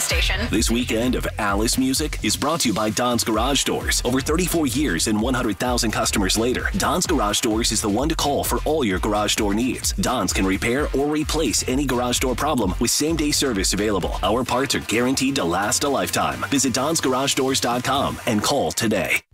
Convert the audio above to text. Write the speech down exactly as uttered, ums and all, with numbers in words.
station. This weekend of Alice Music is brought to you by Don's Garage Doors. Over thirty-four years and one hundred thousand customers later, Don's Garage Doors is the one to call for all your garage door needs. Don's can repair or replace any garage door problem with same-day service available. Our parts are guaranteed to last a lifetime. Visit dons garage doors dot com and call today.